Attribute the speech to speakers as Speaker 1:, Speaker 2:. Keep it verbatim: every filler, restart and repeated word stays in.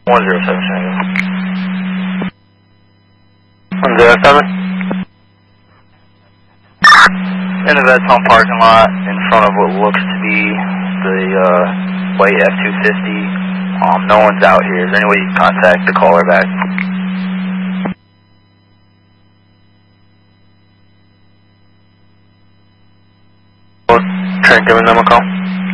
Speaker 1: one zero seven, one zero seven. In the Vedson parking lot, in front of what looks to be the uh, white F two fifty. Um, no one's out here. Is there any way you can contact the caller back? Trent, giving them a call.